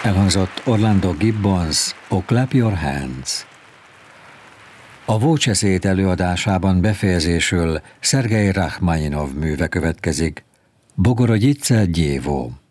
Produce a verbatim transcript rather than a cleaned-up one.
Elhangzott Orlando Gibbons Oh Clap Your Hands. A Voce Szét előadásában befejezésül Szergej Rachmaninov műve következik, Bogorodice Dievo.